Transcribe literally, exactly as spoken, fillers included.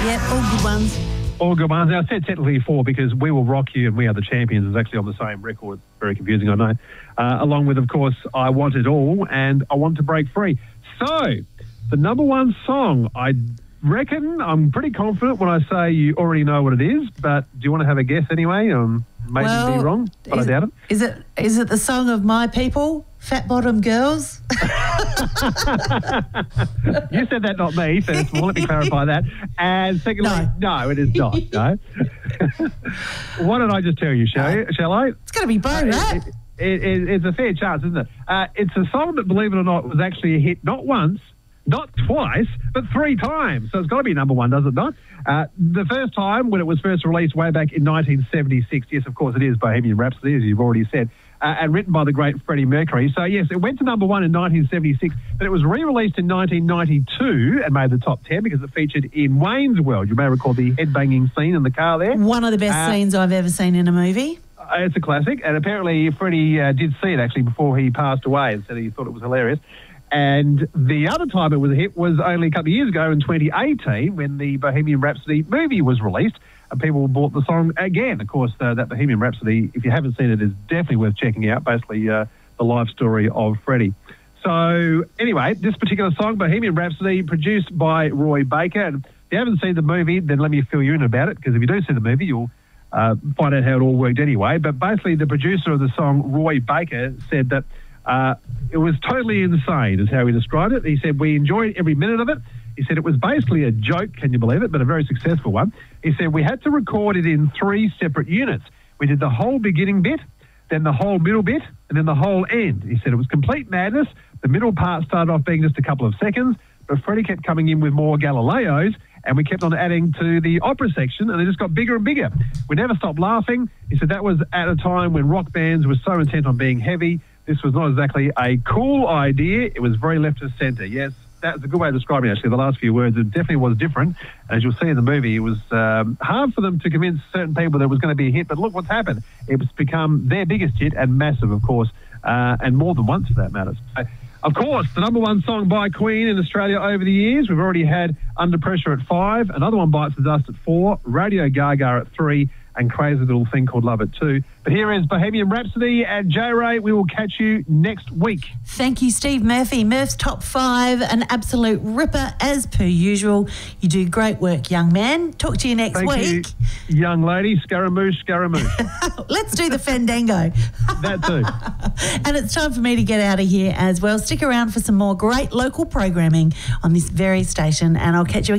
Yep, all good ones. All good ones. Now, I said technically four because We Will Rock You and We Are the Champions is actually on the same record. Very confusing, I know. Uh, along with, of course, I Want It All and I Want to Break Free. So, the number one song, I reckon, I'm pretty confident when I say you already know what it is, but do you want to have a guess anyway? Um, maybe well, be wrong, but is, I doubt it. Is it is it the song of My People, Fat Bottom Girls? You said that, not me, first of all. Let me clarify that. And secondly, no, no it is not. No. Why don't I just tell you, shall, you, shall I? It's going to be Bo, uh, right? It, it, it, it's a fair chance, isn't it? Uh, it's a song that, believe it or not, was actually a hit not once, not twice, but three times. So it's got to be number one, does it not? Uh, the first time, when it was first released way back in nineteen seventy-six, yes, of course, it is Bohemian Rhapsody, as you've already said, uh, and written by the great Freddie Mercury. So, yes, it went to number one in nineteen seventy-six, but it was re-released in nineteen ninety-two and made the top ten because it featured in Wayne's World. You may recall the headbanging scene in the car there. One of the best uh, scenes I've ever seen in a movie. Uh, it's a classic, and apparently Freddie uh, did see it, actually, before he passed away and said he thought it was hilarious. And the other time it was a hit was only a couple of years ago in twenty eighteen when the Bohemian Rhapsody movie was released and people bought the song again. Of course, uh, that Bohemian Rhapsody, if you haven't seen it, is definitely worth checking out, basically uh, the life story of Freddie. So anyway, this particular song, Bohemian Rhapsody, produced by Roy Baker. And if you haven't seen the movie, then let me fill you in about it, because if you do see the movie, you'll uh, find out how it all worked anyway. But basically the producer of the song, Roy Baker, said that Uh, it was totally insane, is how he described it. He said, we enjoyed every minute of it. He said it was basically a joke, can you believe it, but a very successful one. He said we had to record it in three separate units. We did the whole beginning bit, then the whole middle bit, and then the whole end. He said it was complete madness. The middle part started off being just a couple of seconds, but Freddie kept coming in with more Galileos, and we kept on adding to the opera section, and it just got bigger and bigger. We never stopped laughing. He said that was at a time when rock bands were so intent on being heavy. This was not exactly a cool idea. It was very left of centre. Yes, that's a good way of describing it, actually. The last few words, it definitely was different. As you'll see in the movie, it was um, hard for them to convince certain people that it was going to be a hit. But look what's happened. It's become their biggest hit, and massive, of course, uh, and more than once for that matter. So, of course, the number one song by Queen in Australia over the years. We've already had Under Pressure at five. Another one bites the dust at four. Radio Gaga at three. And Crazy Little Thing Called Love at two. But here is Bohemian Rhapsody and J-Ray. We will catch you next week. Thank you, Steve Murphy. Murph's Top five, an absolute ripper as per usual. You do great work, young man. Talk to you next Thank week. You, young lady. Scaramouche, Scaramouche. Let's do the Fandango. That too. And it's time for me to get out of here as well. Stick around for some more great local programming on this very station, and I'll catch you again.